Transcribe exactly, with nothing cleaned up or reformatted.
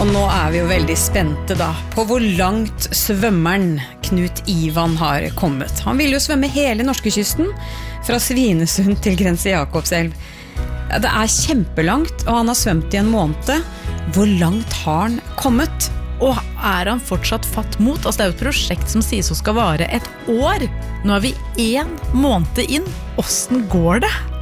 Og nå er vi jo veldig spente da på hvor langt svømmeren Knut Ivan har kommet. Han vil jo svømme hele norskekysten, fra Svinesund til Grense Jakobselv. Ja, det er kjempelangt, og han har svømt i en måned. Hvor langt har han kommet? Og er han fortsatt fatt mot? Altså, det er jo et prosjekt som sies å skal vare et år. Nå er vi en måned inn. Hvordan går det?